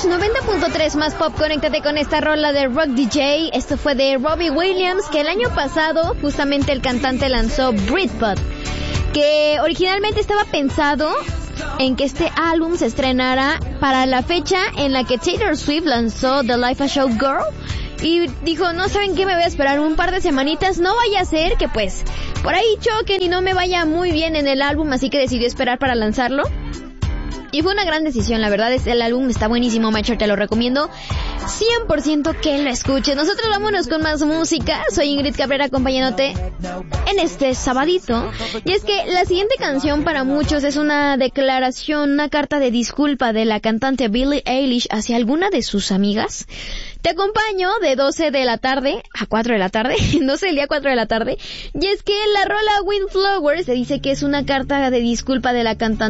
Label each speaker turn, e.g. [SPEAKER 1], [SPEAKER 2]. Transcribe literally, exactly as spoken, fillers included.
[SPEAKER 1] noventa punto tres más pop, conéctate con esta rola de Rock D J. Esto fue de Robbie Williams, que el año pasado justamente el cantante lanzó Britpop, que originalmente estaba pensado en que este álbum se estrenara para la fecha en la que Taylor Swift lanzó The Life a Show Girl. Y dijo, no saben qué, me voy a esperar un par de semanitas, no vaya a ser que pues por ahí choquen y no me vaya muy bien en el álbum, así que decidió esperar para lanzarlo. Y fue una gran decisión, la verdad, es, el álbum está buenísimo, macho, te lo recomiendo cien por ciento que lo escuches. Nosotros vámonos con más música. Soy Ingrid Cabrera acompañándote en este sabadito. Y es que la siguiente canción para muchos es una declaración, una carta de disculpa de la cantante Billie Eilish hacia alguna de sus amigas. Te acompaño de doce de la tarde a cuatro de la tarde, doce del día a cuatro de la tarde. Y es que la rola Windflower se dice que es una carta de disculpa de la cantante